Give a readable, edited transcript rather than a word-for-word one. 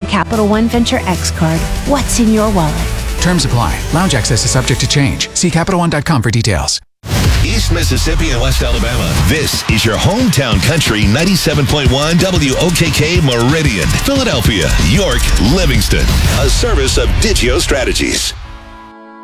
Capital One Venture X card. What's in your wallet? Terms apply. Lounge access is subject to change. See CapitalOne.com for details. East Mississippi and West Alabama. This is your hometown country 97.1 WOKK Meridian, Philadelphia, York, Livingston. A service of Digio Strategies.